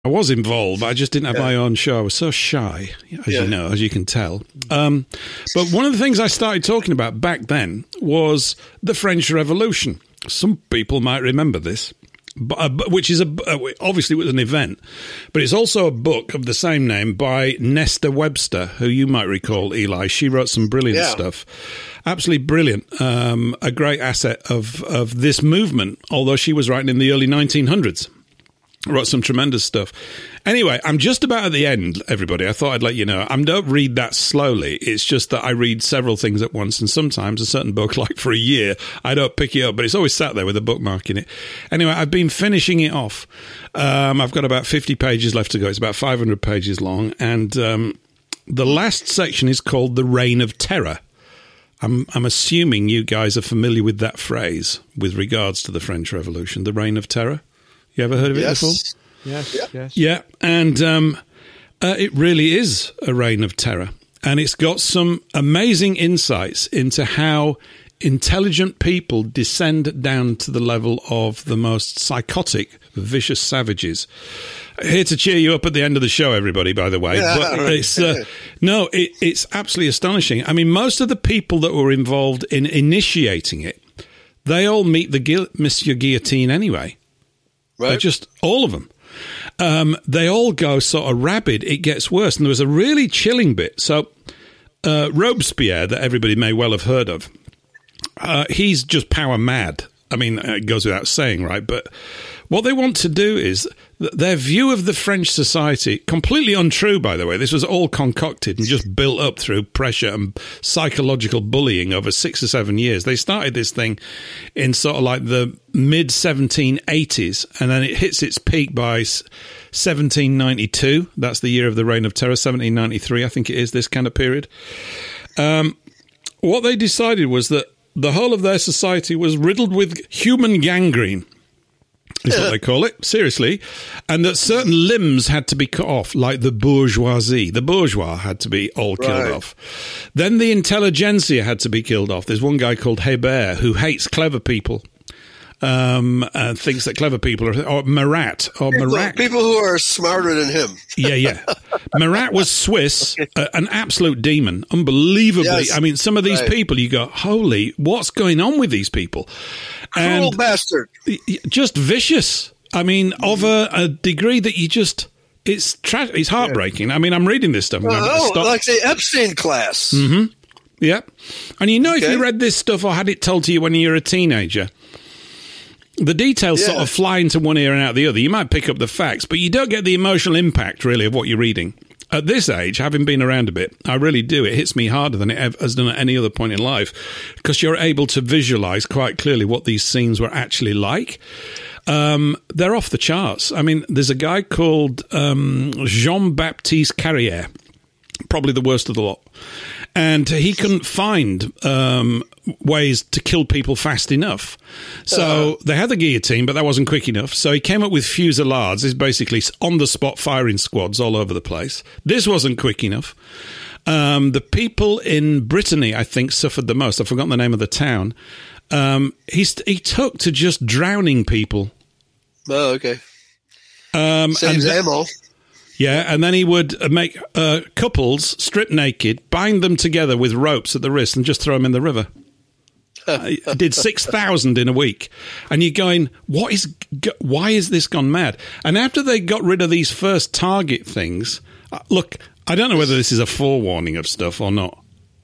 I was involved, but I just didn't have my own show. I was so shy, as you know, as you can tell. But one of the things I started talking about back then was the French Revolution. Some people might remember this, which is obviously was an event, but it's also a book of the same name by Nesta Webster, who you might recall, Eli. She wrote some brilliant stuff. Absolutely brilliant. A great asset of this movement, although she was writing in the early 1900s. Wrote some tremendous stuff. Anyway, I'm just about at the end, everybody. I thought I'd let you know. I don't read that slowly. It's just that I read several things at once, and sometimes a certain book, like for a year, I don't pick it up, but it's always sat there with a bookmark in it. Anyway, I've been finishing it off. I've got about 50 pages left to go. It's about 500 pages long, and the last section is called The Reign of Terror. I'm assuming you guys are familiar with that phrase with regards to the French Revolution, the Reign of Terror. You ever heard of it before? Yes. Yeah, and it really is a reign of terror. And it's got some amazing insights into how intelligent people descend down to the level of the most psychotic, vicious savages. Here to cheer you up at the end of the show, everybody, by the way. Yeah, but right. it's absolutely astonishing. I mean, most of the people that were involved in initiating it, they all meet the Monsieur Guillotine anyway. Right. Just all of them. They all go sort of rabid. It gets worse. And there was a really chilling bit. So Robespierre, that everybody may well have heard of, he's just power mad. I mean, it goes without saying, right? But what they want to do is their view of the French society, completely untrue, by the way. This was all concocted and just built up through pressure and psychological bullying over 6 or 7 years. They started this thing in sort of like the mid-1780s, and then it hits its peak by 1792. That's the year of the Reign of Terror, 1793, I think it is, this kind of period. What they decided was that the whole of their society was riddled with human gangrene, is what they call it, seriously, and that certain limbs had to be cut off, like the bourgeoisie. The bourgeois had to be all killed off. Then the intelligentsia had to be killed off. There's one guy called Hébert who hates clever people. And thinks that clever people are, or Marat, people who are smarter than him. Yeah. Marat was Swiss, an absolute demon, unbelievably. Yes. I mean, some of these people, you go, holy, what's going on with these people? Cruel bastard. Just vicious. I mean, of a degree that you just, it's heartbreaking. I mean, I'm reading this stuff. Like the Epstein class. Mm-hmm. Yeah. And you know, if you read this stuff or had it told to you when you were a teenager, the details sort of fly into one ear and out the other. You might pick up the facts, but you don't get the emotional impact, really, of what you're reading. At this age, having been around a bit, I really do. It hits me harder than it has done at any other point in life, because you're able to visualize quite clearly what these scenes were actually like. They're off the charts. I mean, there's a guy called Jean-Baptiste Carrière, probably the worst of the lot. And he couldn't find ways to kill people fast enough. So they had the guillotine, but that wasn't quick enough. So he came up with fusillades, is basically on-the-spot firing squads all over the place. This wasn't quick enough. The people in Brittany, I think, suffered the most. I've forgotten the name of the town. He took to just drowning people. Oh, okay. Saves ammo. Yeah, and then he would make couples strip naked, bind them together with ropes at the wrist, and just throw them in the river. Did 6,000 in a week. And you're going, why is this gone mad? And after they got rid of these first target things, look, I don't know whether this is a forewarning of stuff or not.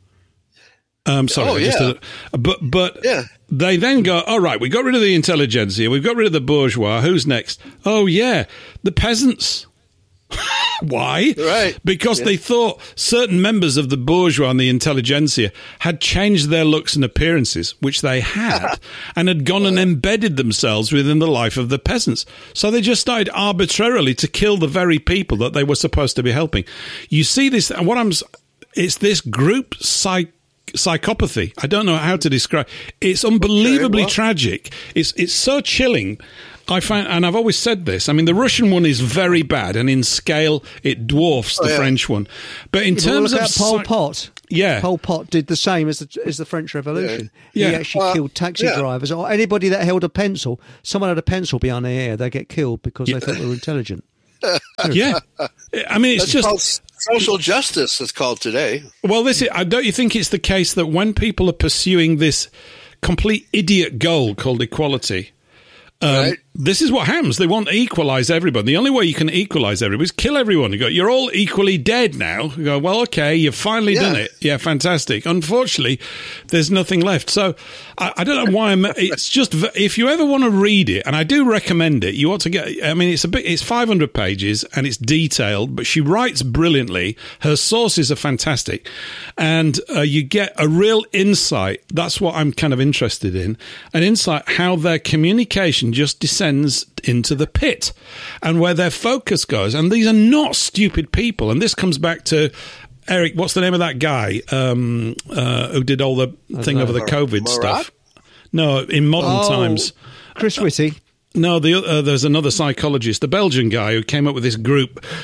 Sorry. But they then go, all right, we got rid of the intelligentsia, we've got rid of the bourgeois, who's next? Oh, yeah, the peasants. Why? Right. Because they thought certain members of the bourgeois and the intelligentsia had changed their looks and appearances, which they had, and had gone and embedded themselves within the life of the peasants. So they just started arbitrarily to kill the very people that they were supposed to be helping. You see this, and it's this group psychopathy. I don't know how to describe. It's unbelievably tragic. It's so chilling. I find, and I've always said this, I mean, the Russian one is very bad, and in scale, it dwarfs the French one. But in terms of Pol Pot, Pol Pot did the same as the French Revolution. Yeah. He actually killed taxi drivers or anybody that held a pencil. Someone had a pencil behind their ear, they get killed because they thought they were intelligent. Yeah. I mean, it's That's just called social justice, it's called today. Well, don't you think it's the case that when people are pursuing this complete idiot goal called equality, Right. this is what happens. They want to equalize everybody. The only way you can equalize everybody is kill everyone. You go, you're all equally dead now. You go, well, okay, you've finally done it. Yeah, fantastic. Unfortunately, there's nothing left. So I don't know why it's just, if you ever want to read it, and I do recommend it, you ought to get, I mean, it's 500 pages and it's detailed, but she writes brilliantly. Her sources are fantastic. And you get a real insight. That's what I'm kind of interested in. An insight how their communication just descends into the pit and where their focus goes. And these are not stupid people. And this comes back to Eric, what's the name of that guy who did all the thing over the COVID stuff? No, in modern times. Chris Whitty. No, there's another psychologist, the Belgian guy who came up with this group thing.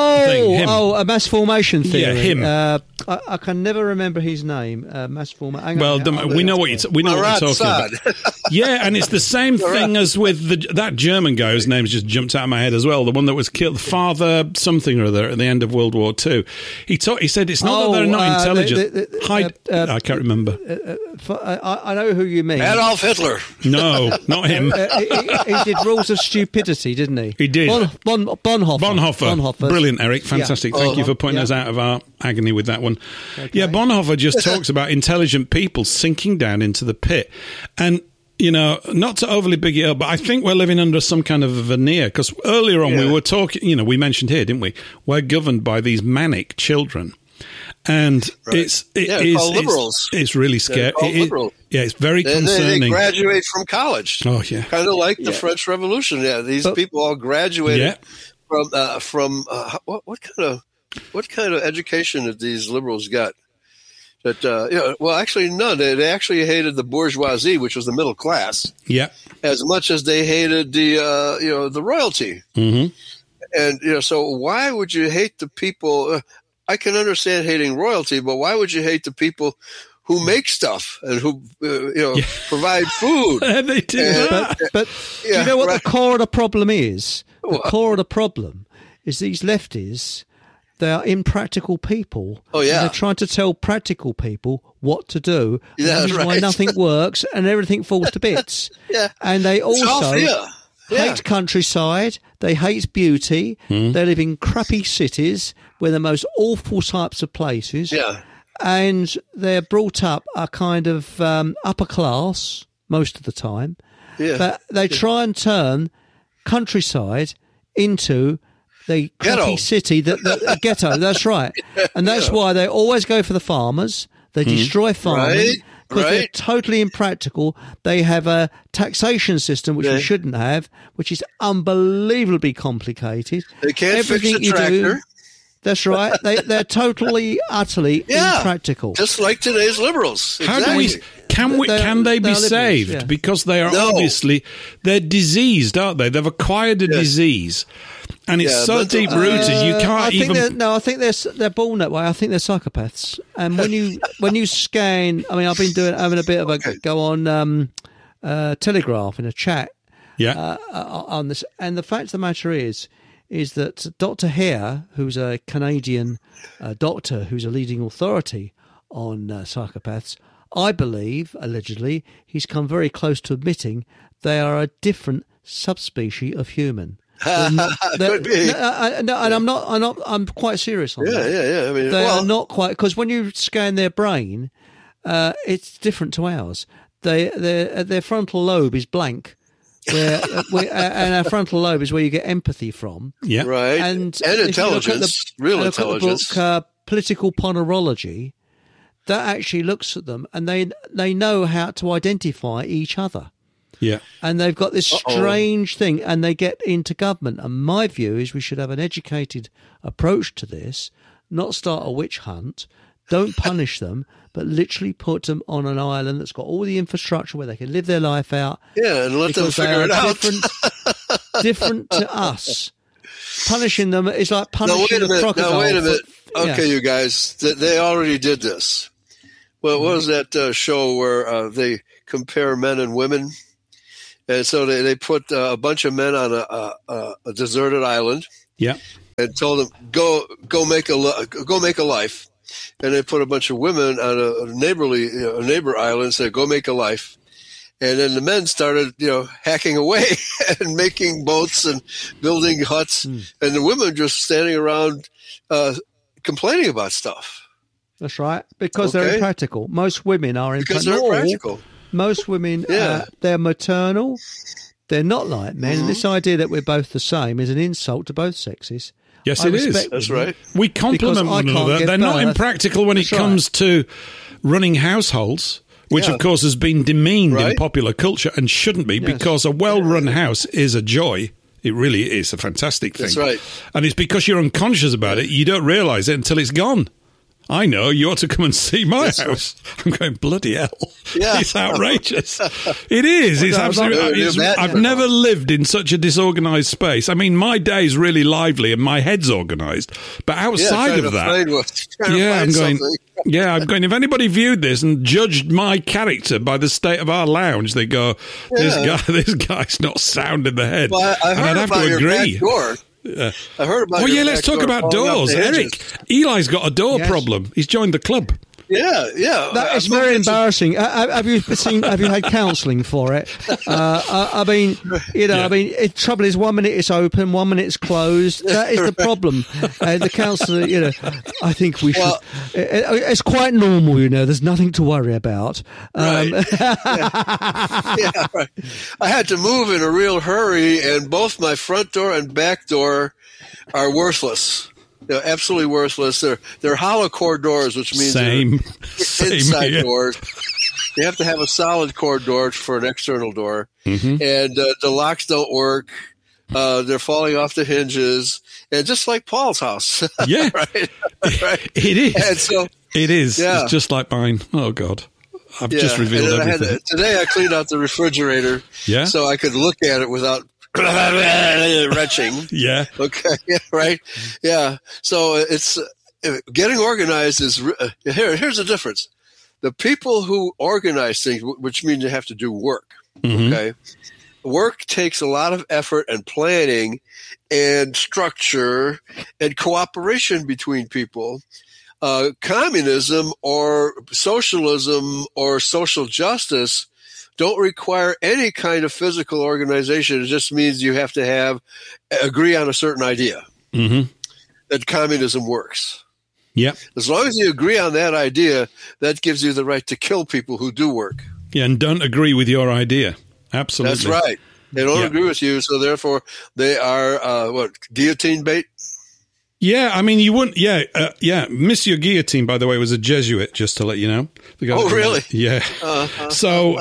A mass formation theory. Yeah, him. I can never remember his name. Mass formation. Well, we know what you're talking about. Yeah, and it's the same thing as with that German guy whose name's just jumped out of my head as well. The one that was killed, Father something or other, at the end of World War II. He said it's not that they're not intelligent. I can't remember. I know who you mean. Adolf Hitler. No, not him. He did Rules of Stupidity, didn't he? He did. Bonhoeffer. Brilliant, Eric. Fantastic. Thank you for pointing us out of our agony with that one. Okay. Yeah, Bonhoeffer just talks about intelligent people sinking down into the pit. And, you know, not to overly big it up, but I think we're living under some kind of a veneer. Because earlier on we were talking, you know, we mentioned here, didn't we? We're governed by these manic children. And it's liberals. It's really scary. It's very concerning. They graduate from college. Oh yeah, kind of like the French Revolution. Yeah, these people all graduated from what kind of education did these liberals got? That well, actually none. They actually hated the bourgeoisie, which was the middle class. Yeah, as much as they hated the royalty. Mm-hmm. And so why would you hate the people? I can understand hating royalty, but why would you hate the people who make stuff and who provide food? They do. But do you know what the core of the problem is? The core of the problem is these lefties. They are impractical people. Oh yeah, they're trying to tell practical people what to do. Yeah, that's why nothing works and everything falls to bits. Yeah, and they also hate countryside. They hate beauty. They live in crappy cities where the most awful types of places. Yeah. And they're brought up a kind of upper class most of the time. Yeah. But they try and turn countryside into the crappy city, the ghetto. That's right. And that's why they always go for the farmers. They destroy farming. Right. Because they're totally impractical. They have a taxation system which we shouldn't have, which is unbelievably complicated. They can't fix a tractor. That's right. They're totally, utterly impractical. Just like today's liberals. How do we? Can they be saved? Yeah. Because they are they're diseased, aren't they? They've acquired a disease, and it's so deep rooted you can't I think they're born that way. I think they're psychopaths. And when you scan, I mean, I've been having a bit of a go on Telegraph in a chat on this, and the fact of the matter is that Dr. Hare, who's a Canadian doctor who's a leading authority on psychopaths, I believe, allegedly, he's come very close to admitting they are a different subspecies of human. Could be. And I'm quite serious on that. Yeah. I mean, they are not quite, because when you scan their brain, it's different to ours. Their frontal lobe is blank. And our frontal lobe is where you get empathy from. Yeah, right. And intelligence, real intelligence. The book, Political Ponerology, that actually looks at them, and they know how to identify each other. Yeah, and they've got this strange thing, and they get into government. And my view is we should have an educated approach to this, not start a witch hunt. Don't punish them, but literally put them on an island that's got all the infrastructure where they can live their life out. Yeah, and let them figure it out. Different to us. Punishing them is like punishing a crocodile. No, wait a minute. Okay, you guys, they already did this. Well, what was that show where they compare men and women? And so they put a bunch of men on a deserted island, Yeah. And told them, go make a life. And they put a bunch of women on a neighbor island and said, go make a life. And then the men started, hacking away and making boats and building huts. And the women just standing around complaining about stuff. That's right. Because they're impractical. Most women are impractical. Most women, they're maternal. They're not like men. And this idea that we're both the same is an insult to both sexes. Yes, it is. That's right. We complement one another. They're not impractical when it comes to running households, which, of course, has been demeaned in popular culture and shouldn't be, because a well-run house is a joy. It really is a fantastic thing. That's right. And it's because you're unconscious about it. You don't realise it until it's gone. I know, you ought to come and see my house. Right. I'm going, bloody hell. Yeah. It's outrageous. It is. It's absolutely. I've never lived in such a disorganised space. I mean, my day's really lively and my head's organised. But outside of that, I'm going, if anybody viewed this and judged my character by the state of our lounge, they go, this guy's not sound in the head. Well, I heard about your back door. I heard about. Let's talk about doors, Eric. Eli's got a door problem. He's joined the club. Yeah. That is very embarrassing. Have you had counselling for it? The trouble is 1 minute it's open, 1 minute it's closed. That is the problem. The counsellor, I think we should. It's quite normal, There's nothing to worry about. Right. Right. I had to move in a real hurry, and both my front door and back door are worthless. They're absolutely worthless. They're hollow core doors, which means they're inside doors. You have to have a solid core door for an external door. Mm-hmm. And the locks don't work. They're falling off the hinges. And just like Paul's house. Yeah. Right? It is. And so, it is. Yeah. It's just like mine. Oh, God. I've just revealed everything. Today I cleaned out the refrigerator so I could look at it without retching. Yeah. Okay. Yeah, right. Yeah. So it's getting organized is here's the difference. The people who organize things, which means you have to do work. Mm-hmm. Okay. Work takes a lot of effort and planning and structure and cooperation between people. Communism or socialism or social justice don't require any kind of physical organization. It just means you have to agree on a certain idea that communism works. Yep. As long as you agree on that idea, that gives you the right to kill people who do work. Yeah, and don't agree with your idea. Absolutely. That's right. They don't agree with you, so therefore they are, guillotine bait? Yeah, I mean, you wouldn't. Monsieur Guillotine, by the way, was a Jesuit. Just to let you know. Oh, really? Yeah. So,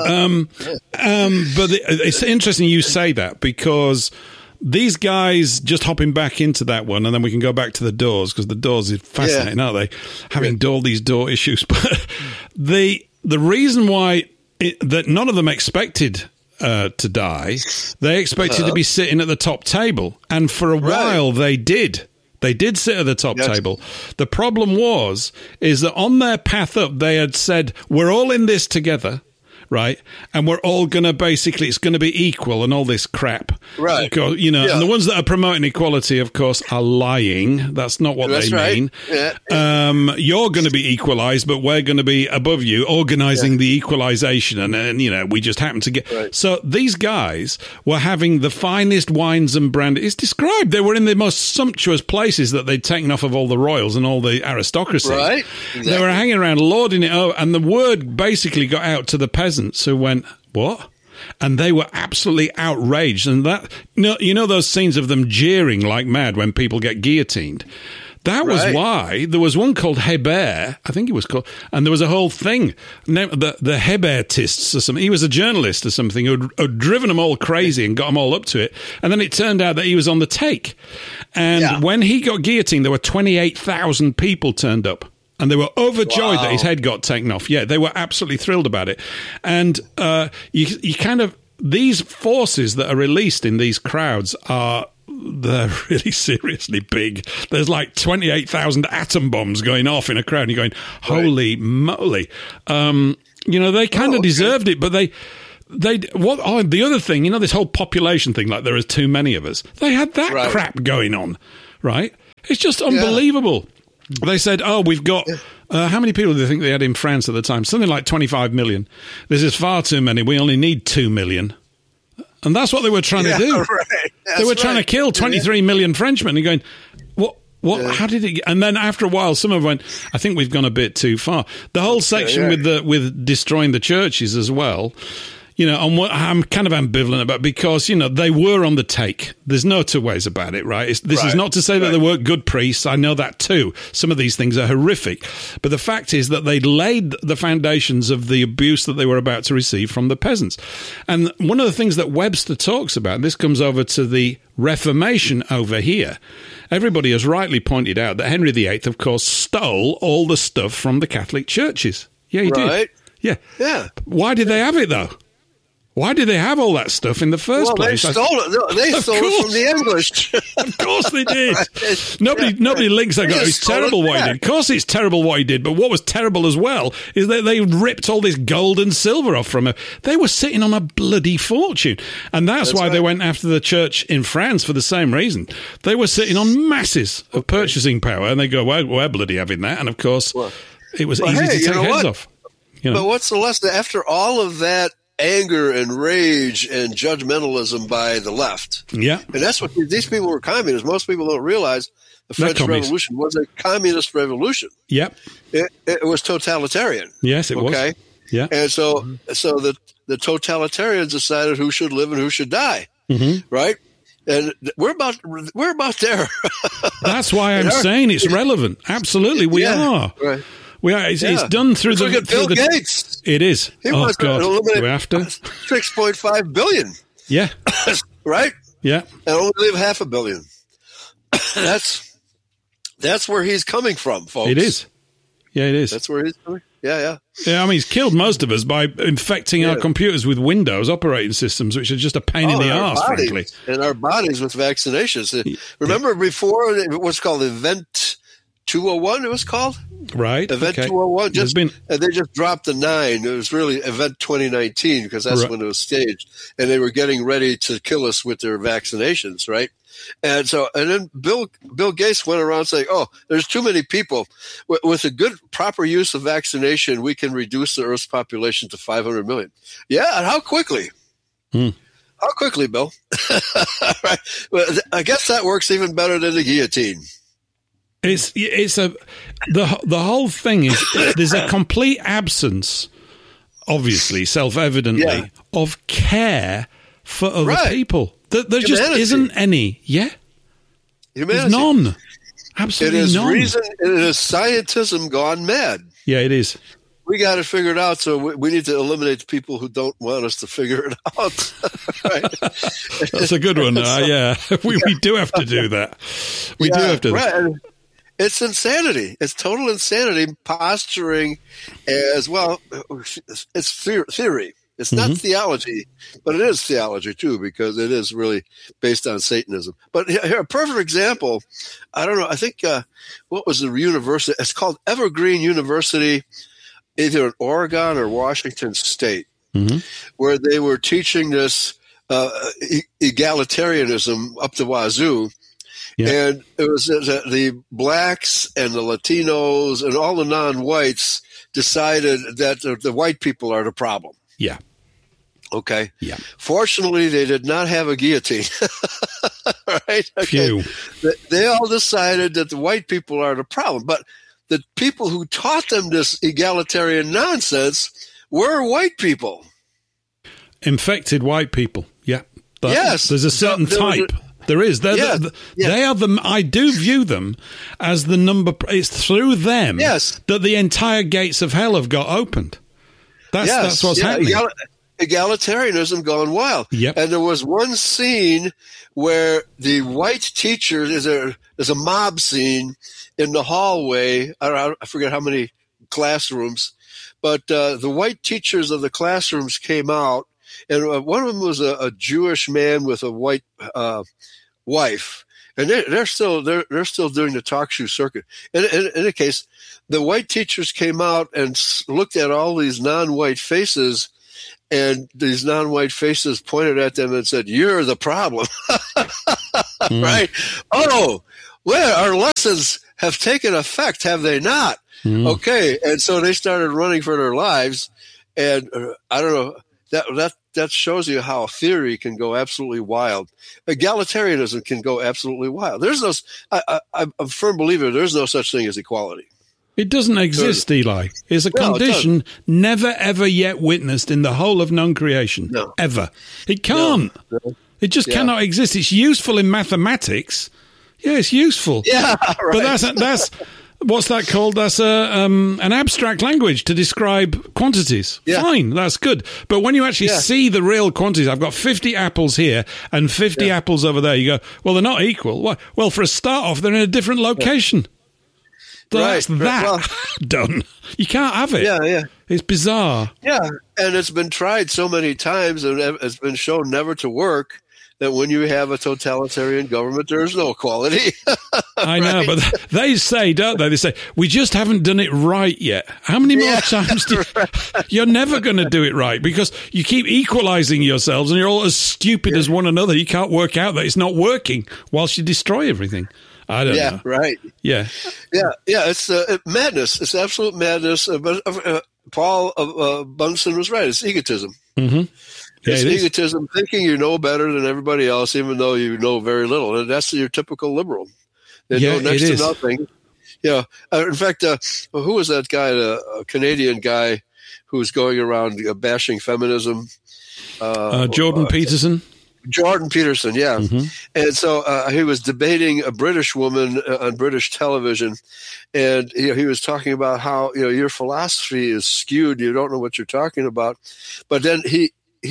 but it's interesting you say that, because these guys, just hopping back into that one, and then we can go back to the doors, because the doors is fascinating, aren't they? Having all these door issues, but the reason why that none of them expected to die, they expected to be sitting at the top table, and for a while they did. They did sit at the top table. The problem is that on their path up, they had said, we're all in this together, right? And we're all going to it's going to be equal and all this crap. Right. Because, and the ones that are promoting equality, of course, are lying. That's not what they mean. Yeah. You're going to be equalized, but we're going to be above you, organizing the equalization. And we just happen to get... Right. So these guys were having the finest wines and brandy. It's described. They were in the most sumptuous places that they'd taken off of all the royals and all the aristocracy. Right. Exactly. They were hanging around, lording it over, and the word basically got out to the peasants, who went, what? And they were absolutely outraged. And that, those scenes of them jeering like mad when people get guillotined. That was why there was one called Hébert, I think he was called, and there was a whole thing, the Hébertists or something. He was a journalist or something who had driven them all crazy and got them all up to it. And then it turned out that he was on the take. And when he got guillotined, there were 28,000 people turned up. And they were overjoyed that his head got taken off. Yeah, they were absolutely thrilled about it. And you kind of, these forces that are released in these crowds they're really seriously big. There's like 28,000 atom bombs going off in a crowd. And you're going, holy moly. They kind of deserved it, but the other thing, this whole population thing, like there is too many of us. They had that crap going on. right? It's just unbelievable. Yeah. They said, we've got, how many people do they think they had in France at the time? Something like 25 million. This is far too many. We only need 2 million. And that's what they were trying to do. Right. They were trying to kill 23 million Frenchmen and going, what, how did it get? And then after a while, some of them went, I think we've gone a bit too far. The whole section with destroying the churches as well, you know, and what I'm kind of ambivalent about, because, you know, they were on the take. There's no two ways about it, right? This is not to say that they weren't good priests. I know that too. Some of these things are horrific. But the fact is that they laid the foundations of the abuse that they were about to receive from the peasants. And one of the things that Webster talks about, and this comes over to the Reformation over here, everybody has rightly pointed out that Henry VIII, of course, stole all the stuff from the Catholic churches. Yeah, he did. Yeah. Why did they have it, though? Why did they have all that stuff in the first place? They stole it. They stole it from the English. Of course they did. Nobody links that guy. It's terrible what he did. Of course it's terrible what he did, but what was terrible as well is that they ripped all this gold and silver off from her. They were sitting on a bloody fortune. And that's why they went after the church in France for the same reason. They were sitting on masses of purchasing power, and they go, well, we're bloody having that. And of course, it was easy to take heads off. You know? But what's the lesson? After all of that anger and rage and judgmentalism by the left. Yeah. And that's what these people were communists. Most people don't realize the French Revolution was a communist revolution. Yep. It was totalitarian. Yes, it was. Okay. Yeah. And so the totalitarians decided who should live and who should die. Mm-hmm. Right? And we're about there. That's why I'm saying it's relevant. Absolutely, we are. Right. It's done through Bill Gates. It is. He wants to eliminate we have to. 6.5 billion. Yeah. Right? Yeah. And only leave $500 million. That's where he's coming from, folks. It is. Yeah, it is. That's where he's coming. Yeah. Yeah, I mean, he's killed most of us by infecting our computers with Windows operating systems, which are just a pain in the arse, frankly. And our bodies with vaccinations. Remember before, what's called Event 201, it was called? Right. Event 201. And they just dropped the 9. It was really Event 2019 because that's when it was staged. And they were getting ready to kill us with their vaccinations, right? And then Bill Gates went around saying, there's too many people. With a good, proper use of vaccination, we can reduce the Earth's population to 500 million. Yeah, and how quickly? How quickly, Bill? Right. Well, I guess that works even better than the guillotine. The whole thing is there's a complete absence, obviously, self-evidently, of care for other people. There just isn't any. Yeah, humanity. There's none. Absolutely none. It is scientism gone mad. Yeah, it is. We got it figured out, so we need to eliminate the people who don't want us to figure it out. Right? That's a good one. We do have to do that. We do have to. Right. It's insanity. It's total insanity. Posturing as well. It's theory. It's not theology, but it is theology too, because it is really based on Satanism. But here, a perfect example. I don't know. I think what was the university? It's called Evergreen University, either in Oregon or Washington State, where they were teaching this egalitarianism up the wazoo. Yeah. And it was the blacks and the Latinos and all the non-whites decided that the white people are the problem. Yeah. Okay. Yeah. Fortunately, they did not have a guillotine. Right? Okay. Phew. They all decided that the white people are the problem. But the people who taught them this egalitarian nonsense were white people. Infected white people. Yeah. Yes. There's a certain type. There is. They are the. I do view them as the number. It's through them that the entire gates of hell have got opened. That's what's happening. Egalitarianism gone wild. Yep. And there was one scene where the white teacher there's a mob scene in the hallway. I forget how many classrooms, but the white teachers of the classrooms came out, and one of them was a Jewish man with a white wife, and they're still doing the talk show circuit. In any case, the white teachers came out and looked at all these non-white faces, and these non-white faces pointed at them and said, "You're the problem." Right? well, our lessons have taken effect, have they not? Okay, and so they started running for their lives, and I don't know, that shows you how theory can go absolutely wild. Egalitarianism can go absolutely wild. There's no, I'm a firm believer there's no such thing as equality. It doesn't exist, Eli. It's a condition never, ever yet witnessed in the whole of known creation. No. Ever. It can't. No. It just cannot exist. It's useful in mathematics. Yeah, it's useful. Yeah, right. But that's what's that called? That's an abstract language to describe quantities. Yeah. Fine, that's good. But when you actually see the real quantities, I've got 50 apples here and 50 apples over there. You go, well, they're not equal. Why? Well, for a start off, they're in a different location. So that's done. You can't have it. Yeah. It's bizarre. Yeah, and it's been tried so many times and it's been shown never to work. That when you have a totalitarian government, there is no equality. I know, but they say, don't they? They say, we just haven't done it right yet. How many more times you're never going to do it right because you keep equalizing yourselves and you're all as stupid as one another. You can't work out that it's not working whilst you destroy everything. I don't know. Yeah, right. Yeah. It's madness. It's absolute madness. But Paul Bunsen was right. It's egotism. Mm-hmm. It's egotism, thinking you know better than everybody else, even though you know very little. And that's your typical liberal. They know next to nothing. Yeah. In fact, who was that guy, a Canadian guy who was going around bashing feminism? Jordan Peterson. Jordan Peterson, yeah. Mm-hmm. And so he was debating a British woman on British television. And he was talking about how your philosophy is skewed. You don't know what you're talking about. But then he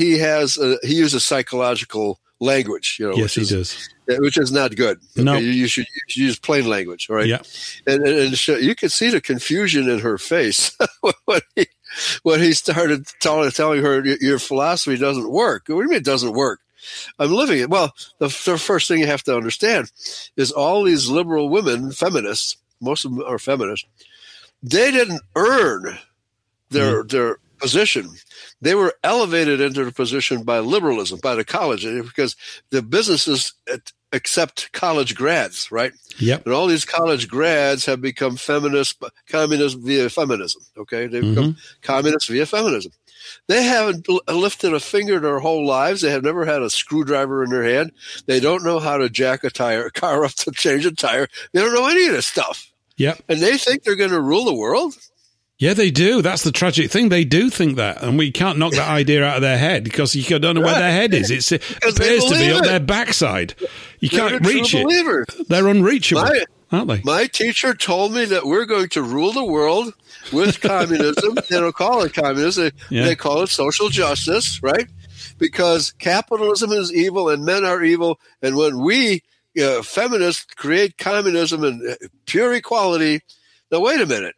uses psychological language, yes, he does, which is not good. Okay? No, you should use plain language, right? Yeah, and you could see the confusion in her face when he started telling her your philosophy doesn't work. What do you mean it doesn't work? I'm living it. Well, the first thing you have to understand is all these liberal women, feminists, most of them are feminists. They didn't earn their position. They were elevated into the position by liberalism, by the college, because the businesses accept college grads, right? Yep. And all these college grads have become communists via feminism, okay? They've become communists via feminism. They haven't lifted a finger their whole lives. They have never had a screwdriver in their hand. They don't know how to jack a car up to change a tire. They don't know any of this stuff. Yep. And they think they're going to rule the world? Yeah, they do. That's the tragic thing. They do think that, and we can't knock that idea out of their head because you don't know where their head is. It appears to be on their backside. You can't reach it. Believer. They're unreachable, aren't they? My teacher told me that we're going to rule the world with communism. They don't call it communism. They call it social justice, right? Because capitalism is evil and men are evil. And when we feminists create communism and pure equality, now wait a minute.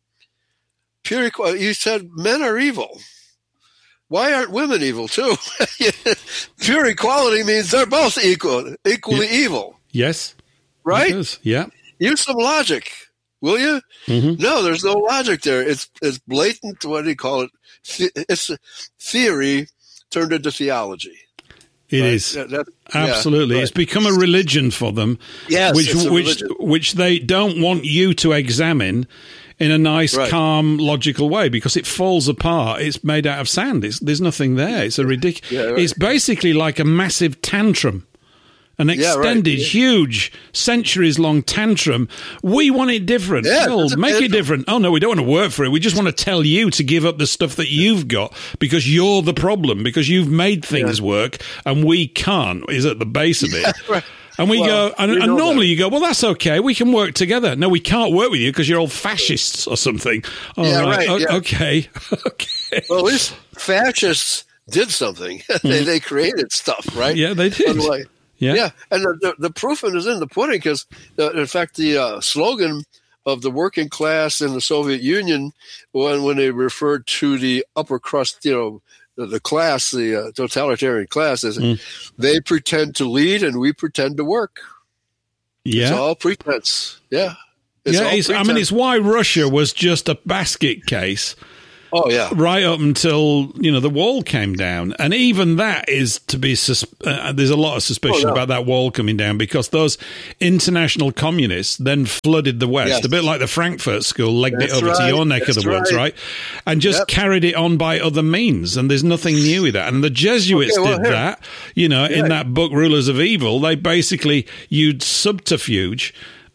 Pure equality. You said men are evil. Why aren't women evil too? Pure equality means they're both equally evil. Yes. Right? It is. Yeah. Use some logic, will you? Mm-hmm. No, there's no logic there. It's blatant. What do you call it? It's theory turned into theology. It is absolutely. It's become a religion for them. Yes, which they don't want you to examine in a nice, calm, logical way because it falls apart. It's made out of sand. There's nothing there. It's a ridiculous. Yeah, right. It's basically like a massive tantrum, an extended, huge, centuries-long tantrum. We want it different. Make it different. Oh no, we don't want to work for it. We just want to tell you to give up the stuff that you've got because you're the problem. Because you've made things work and we can't. Is at the base of it. Right. And we go, and normally you go, well, that's okay. We can work together. No, we can't work with you because you're all fascists or something. Oh, right. Okay. Okay. Well, at least fascists did something. They created stuff, right? Yeah, they did. Yeah. And the proof is in the pudding because, in fact, the slogan of the working class in the Soviet Union, when they referred to the upper crust, the class, the totalitarian class, is they pretend to lead and we pretend to work. Yeah. It's all pretense. Yeah. It's why Russia was just a basket case Oh, yeah. Right up until, the wall came down. And even that is to be, there's a lot of suspicion about that wall coming down because those international communists then flooded the West, a bit like the Frankfurt School legged it over to your neck of the woods, right? And just carried it on by other means. And there's nothing new with that. And the Jesuits did that, in that book, Rulers of Evil. They basically used subterfuge,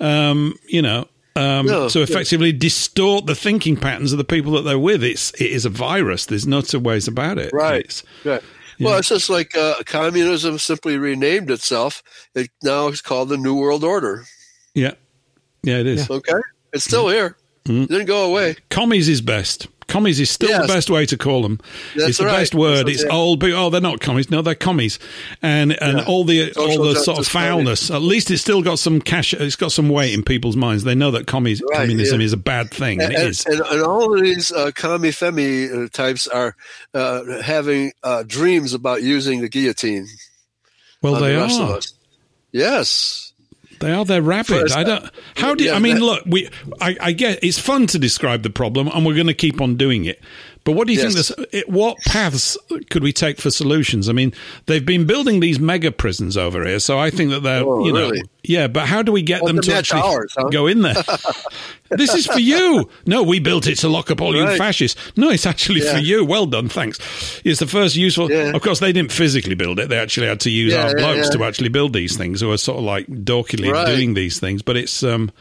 to effectively distort the thinking patterns of the people that they're with. It is a virus. There's no two ways about it. Right. Well, it's just like communism simply renamed itself. It now is called the New World Order. Yeah. Yeah, it is. Okay. It's still here. It didn't go away. Commies is best. Commies is still the best way to call them. It's the best word. It's old people. Oh, they're not commies. No, they're commies. And all the sort of foulness. At least it's still got some cash. It's got some weight in people's minds. They know that communism is a bad thing, and it is. And all of these commie-femi types are having dreams about using the guillotine. Well, they are. Yes. They are. They're rabid. Look, I get it's fun to describe the problem, and we're going to keep on doing it. But what do you think? What paths could we take for solutions? I mean, they've been building these mega prisons over here, so I think that they're, really? But how do we get them to actually go in there? This is for you. No, we built it to lock up all you fascists. No, it's actually for you. Well done, thanks. It's the first useful. Yeah. Of course, they didn't physically build it. They actually had to use our blokes to actually build these things, who are sort of like dorkily doing these things. But it's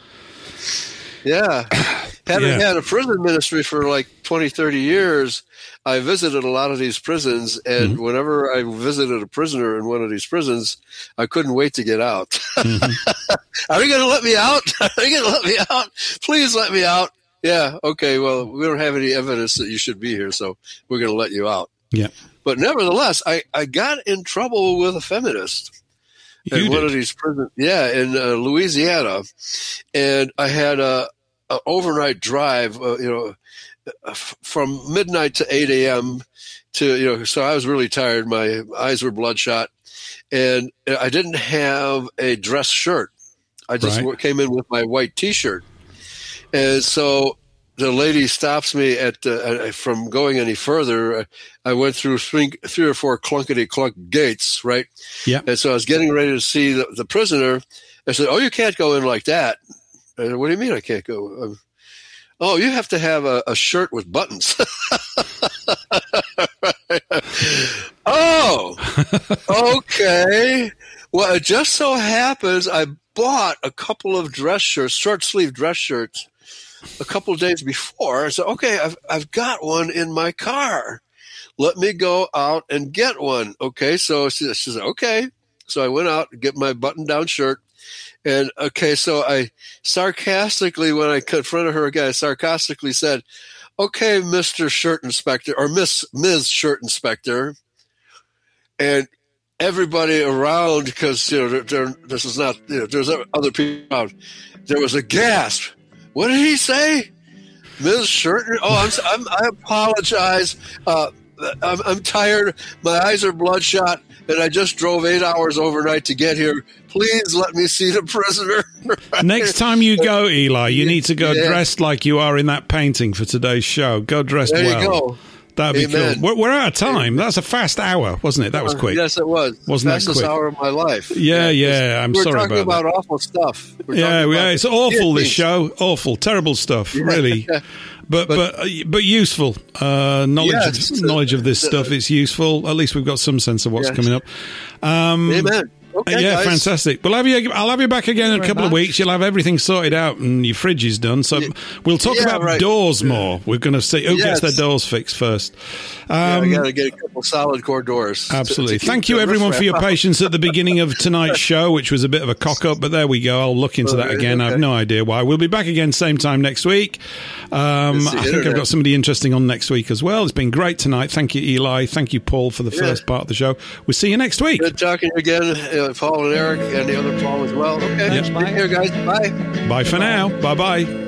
Having had a prison ministry for like 20, 30 years, I visited a lot of these prisons, and whenever I visited a prisoner in one of these prisons, I couldn't wait to get out. Are you going to let me out? Are you going to let me out? Please let me out. Yeah, okay, well, we don't have any evidence that you should be here, so we're going to let you out. Yeah. But nevertheless, I got in trouble with a feminist. In one of these prisons, in Louisiana, and I had an overnight drive, from midnight to 8 a.m. to, so I was really tired. My eyes were bloodshot, and I didn't have a dress shirt. I just came in with my white T-shirt, and so the lady stops me from going any further. I went through three or four clunkety-clunk gates, right? Yeah. And so I was getting ready to see the prisoner. I said, "Oh, you can't go in like that." I said, "What do you mean I can't go?" "Oh, you have to have a shirt with buttons." Oh, okay. Well, it just so happens I bought a couple of dress shirts, short-sleeve dress shirts, a couple of days before. I said, "Okay, I've got one in my car. Let me go out and get one." Okay, so she said, "Okay." So I went out to get my button-down shirt. And, okay, so I sarcastically, when I confronted her again, I sarcastically said, "Okay, Mr. Shirt Inspector," or Ms. Shirt Inspector. And everybody around, because, this is not, there's other people around, there was a gasp. "What did he say? Ms. Shirt? Oh, I apologize. I'm tired. My eyes are bloodshot, and I just drove 8 hours overnight to get here. Please let me see the prisoner." Next time you go, Eli, you need to go dressed like you are in that painting for today's show. Go dressed well. There you go. That'd be cool. We're out of time. That's a fast hour, wasn't it? That was quick. Yes, it was. Wasn't that quick? Fastest hour of my life. Yeah. I'm sorry about that. We're talking about awful stuff. It's awful, this show. Awful. Terrible stuff, really. But useful. Knowledge of this stuff is useful. At least we've got some sense of what's coming up. Amen. Okay, guys. Fantastic. Well, I'll have you back again in a couple of weeks. You'll have everything sorted out and your fridge is done. So we'll talk about doors more. We're going to see who gets their doors fixed first. I got to get a couple solid core doors. Absolutely. Thank you, everyone, for your patience at the beginning of tonight's show, which was a bit of a cock-up, but there we go. I'll look into that again. I have no idea why. We'll be back again same time next week. I think I've got somebody interesting on next week as well. It's been great tonight. Thank you, Eli. Thank you, Paul, for the first part of the show. We'll see you next week. Good talking again, Paul and Eric, and the other Paul as well. Okay. Take care, guys. Bye. Bye for now. Bye-bye.